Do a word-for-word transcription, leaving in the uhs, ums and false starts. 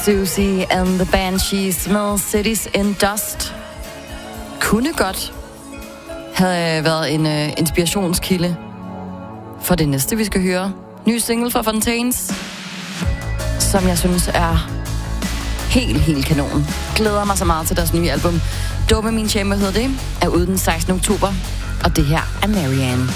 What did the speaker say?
Susie and the Banshees med Cities in Dust kunne godt have været en uh, inspirationskilde for det næste, vi skal høre. Ny single fra Fontaines, som jeg synes er helt, helt kanon. Glæder mig så meget til deres nye album. Dopamine Chamber hedder det, er ude den sekstende oktober, og det her er Marianne.